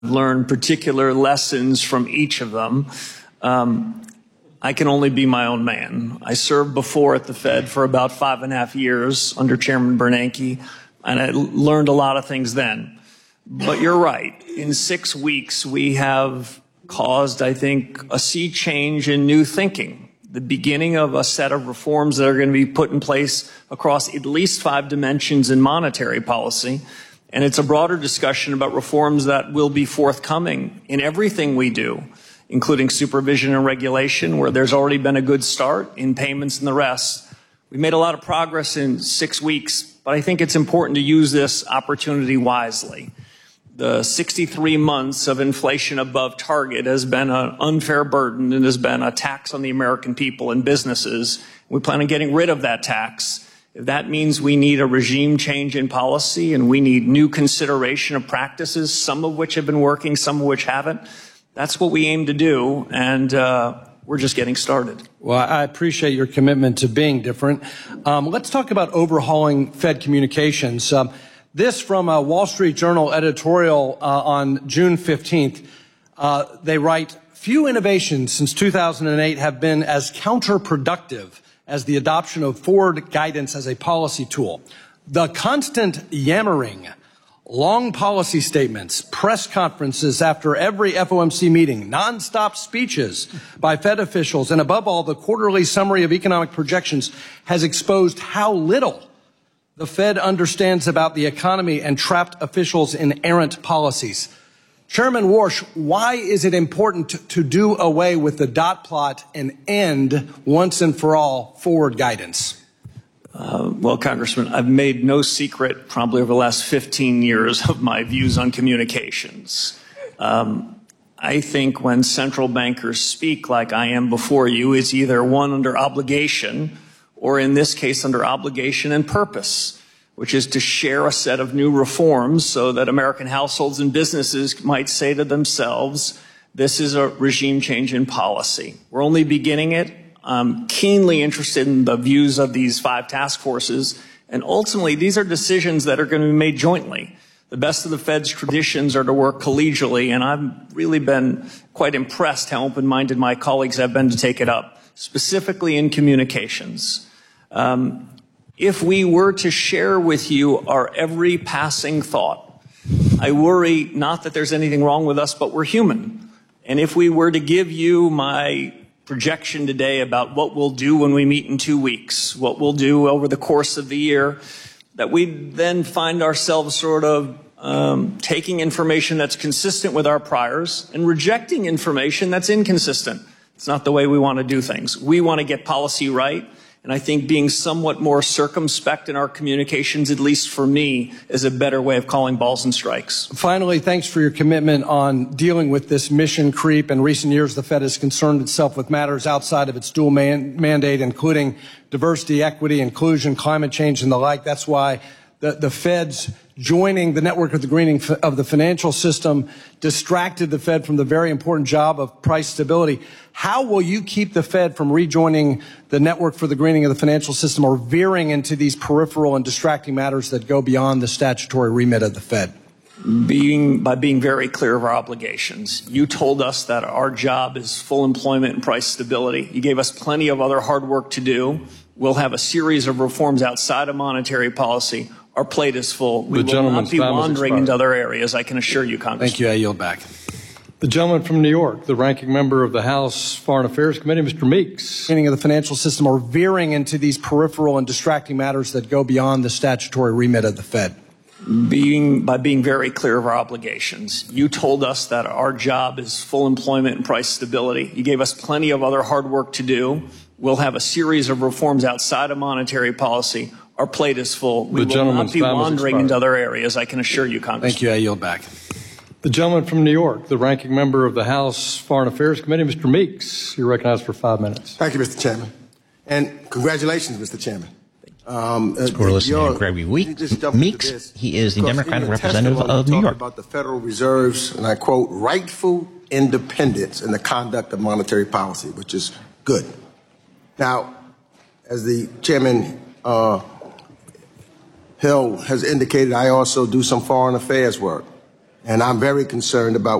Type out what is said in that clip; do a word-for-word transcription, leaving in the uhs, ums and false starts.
learned particular lessons from each of them. Um, I can only be my own man. I served before at the Fed for about five and a half years under Chairman Bernanke, and I learned a lot of things then. But you're right. In six weeks, we have caused, I think, a sea change in new thinking, the beginning of a set of reforms that are going to be put in place across at least five dimensions in monetary policy. And it's a broader discussion about reforms that will be forthcoming in everything we do, including supervision and regulation, where there's already been a good start, in payments and the rest. We made a lot of progress in six weeks, but I think it's important to use this opportunity wisely. The sixty-three months of inflation above target has been an unfair burden and has been a tax on the American people and businesses. We plan on getting rid of that tax. If that means we need a regime change in policy and we need new consideration of practices, some of which have been working, some of which haven't, that's what we aim to do, and uh, we're just getting started. Well, I appreciate your commitment to being different. Um, let's talk about overhauling Fed communications. Um, this from a Wall Street Journal editorial uh, on June fifteenth. Uh, they write, few innovations since two thousand eight have been as counterproductive as the adoption of forward guidance as a policy tool. The constant yammering, long policy statements, press conferences after every F O M C meeting, nonstop speeches by Fed officials, and above all, the quarterly summary of economic projections has exposed how little the Fed understands about the economy and trapped officials in errant policies. Chairman Warsh, why is it important to, to do away with the dot plot and end once and for all forward guidance? Uh, well, Congressman, I've made no secret probably over the last fifteen years of my views on communications. Um, I think when central bankers speak like I am before you, it's either one under obligation or in this case under obligation and purpose, which is to share a set of new reforms so that American households and businesses might say to themselves, this is a regime change in policy. We're only beginning it. I'm keenly interested in the views of these five task forces, and ultimately these are decisions that are going to be made jointly. The best of the Fed's traditions are to work collegially, and I've really been quite impressed how open-minded my colleagues have been to take it up, specifically in communications. Um, if we were to share with you our every passing thought, I worry not that there's anything wrong with us, but we're human. And if we were to give you my projection today about what we'll do when we meet in two weeks, what we'll do over the course of the year, that we then find ourselves sort of um, taking information that's consistent with our priors and rejecting information that's inconsistent. It's not the way we want to do things. We want to get policy right. And I think being somewhat more circumspect in our communications, at least for me, is a better way of calling balls and strikes. Finally, thanks for your commitment on dealing with this mission creep. In recent years, the Fed has concerned itself with matters outside of its dual man mandate, including diversity, equity, inclusion, climate change, and the like. That's why the, the Fed's joining the network of the greening of the financial system distracted the Fed from the very important job of price stability. How will you keep the Fed from rejoining the network for the greening of the financial system or veering into these peripheral and distracting matters that go beyond the statutory remit of the Fed? Being, by being very clear of our obligations. You told us that our job is full employment and price stability. You gave us plenty of other hard work to do. We'll have a series of reforms outside of monetary policy. Our plate is full. We will not be wandering into other areas, I can assure you, Congressman. Thank you. I yield back. The gentleman from New York, the ranking member of the House Foreign Affairs Committee, Mister Meeks. Of the financial system or veering into these peripheral and distracting matters that go beyond the statutory remit of the Fed. Being, by being very clear of our obligations. You told us that our job is full employment and price stability. You gave us plenty of other hard work to do. We'll have a series of reforms outside of monetary policy. Our plate is full. We will not be wandering into other areas, I can assure you, Congressman. Thank you. I yield back. The gentleman from New York, the ranking member of the House Foreign Affairs Committee, Mister Meeks. You're recognized for five minutes. Thank you, Mister Chairman. And congratulations, Mister Chairman. Um, uh, We're listening to Gregory Meeks. He is the Democratic representative of New York. About the Federal Reserve's, and I quote, rightful independence in the conduct of monetary policy, which is good. Now, as the Chairman uh, Hill has indicated, I also do some foreign affairs work. And I'm very concerned about